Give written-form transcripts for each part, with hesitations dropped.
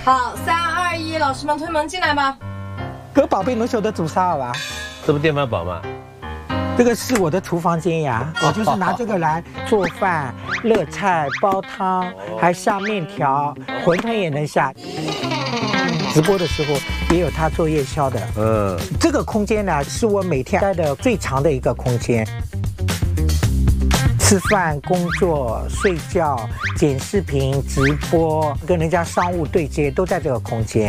好，3、2、1，老师们推门进来吧。 各宝贝，侬晓得做啥伐？ 这不电饭煲吗？ 这个是我的厨房间呀，我就是拿这个来做饭、热菜、煲汤，还下面条，馄饨也能下。直播的时候也有他做夜宵的。这个空间呢是我每天待的最长的一个空间。吃饭、工作、睡觉、剪视频、直播，跟人家商务对接都在这个空间。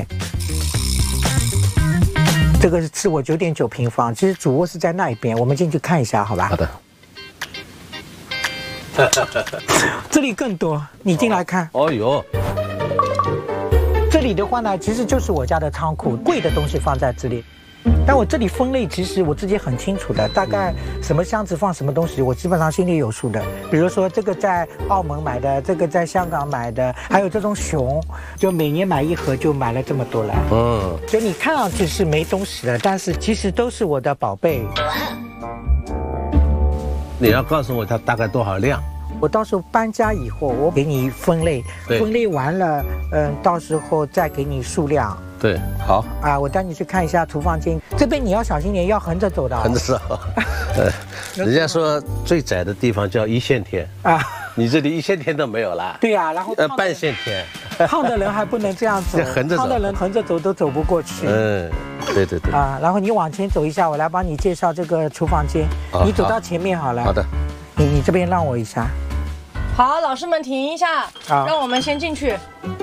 这个是我9.9平方，其实主卧是在那一边，我们进去看一下，好吧？ 好的。 这里更多，你进来看。 哦哟， 这里的话呢，其实就是我家的仓库，贵的东西放在这里。但我这里分类其实我自己很清楚的，大概什么箱子放什么东西，我基本上心里有数的。比如说这个在澳门买的，这个在香港买的，还有这种熊，就每年买一盒就买了这么多来。就你看上去是没东西的，但是其实都是我的宝贝。 你要告诉我它大概多少量？ 我到时候搬家以后，我给你分类，分类完了，到时候再给你数量。 对，好啊，我带你去看一下厨房间，这边你要小心点，要横着走的。 横着走。人家说最窄的地方叫1线天啊，你这里1线天都没有啦。 对呀，然后半线天， 胖的人还不能这样走， 横着走， 胖的人横着走都走不过去。 对对对。 啊，然后你往前走一下，我来帮你介绍这个厨房间。你走到前面好了。 好的。 你这边让我一下。 好，老师们停一下，让我们先进去。